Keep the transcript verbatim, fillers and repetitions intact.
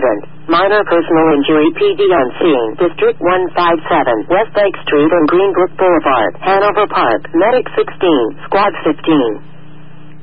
Incident. Minor personal injury. P D on scene. District one five seven. West Lake Street and Greenbrook Boulevard. Hanover Park. Medic sixteen. Squad fifteen.